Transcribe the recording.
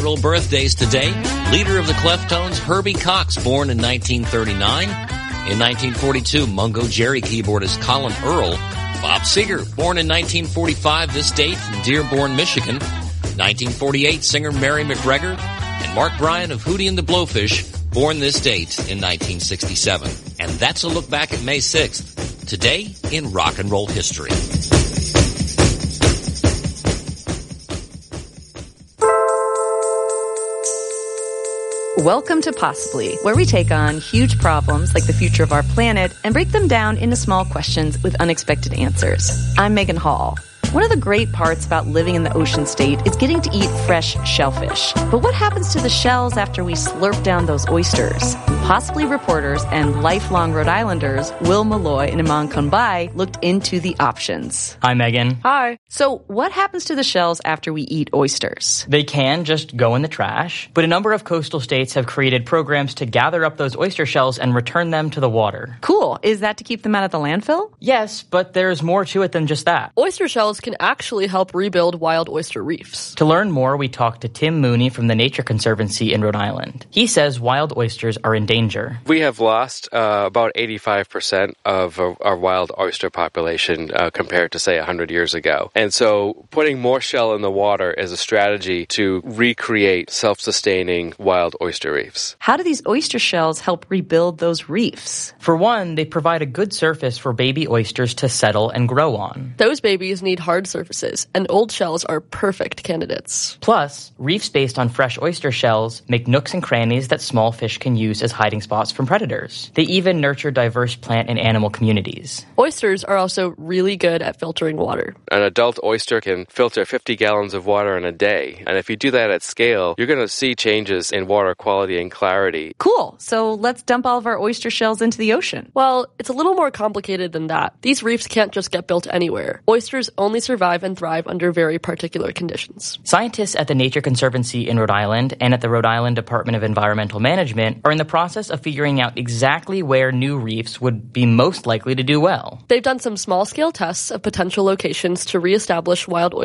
several birthdays today. Leader of the Cleftones, Herbie Cox, born in 1939. In 1942, Mungo Jerry keyboardist Colin Earl. Bob Seger, born in 1945, this date in Dearborn, Michigan. 1948, singer Mary McGregor. And Mark Bryan of Hootie and the Blowfish, born this date in 1967. And that's a look back at May 6th, today in rock and roll history. Welcome to Possibly, where we take on huge problems like the future of our planet and break them down into small questions with unexpected answers. I'm Megan Hall. One of the great parts about living in the ocean state is getting to eat fresh shellfish. But what happens to the shells after we slurp down those oysters? Possibly reporters and lifelong Rhode Islanders Will Malloy and Iman Konbai looked into the options. Hi, Megan. Hi. So what happens to the shells after we eat oysters? They can just go in the trash, but a number of coastal states have created programs to gather up those oyster shells and return them to the water. Cool. Is that to keep them out of the landfill? Yes, but there's more to it than just that. Oyster shells can actually help rebuild wild oyster reefs. To learn more, we talked to Tim Mooney from the Nature Conservancy in Rhode Island. He says wild oysters are in danger. We have lost about 85% of our wild oyster population compared to, say, 100 years ago. And so putting more shell in the water is a strategy to recreate self-sustaining wild oyster reefs. How do these oyster shells help rebuild those reefs? For one, they provide a good surface for baby oysters to settle and grow on. Those babies need hard surfaces, and old shells are perfect candidates. Plus, reefs based on fresh oyster shells make nooks and crannies that small fish can use as hiding spots from predators. They even nurture diverse plant and animal communities. Oysters are also really good at filtering water. An adult oyster can filter 50 gallons of water in a day. And if you do that at scale, you're going to see changes in water quality and clarity. Cool. So let's dump all of our oyster shells into the ocean. Well, it's a little more complicated than that. These reefs can't just get built anywhere. Oysters only survive and thrive under very particular conditions. Scientists at the Nature Conservancy in Rhode Island and at the Rhode Island Department of Environmental Management are in the process of figuring out exactly where new reefs would be most likely to do well. They've done some small-scale tests of potential locations to reestablish wild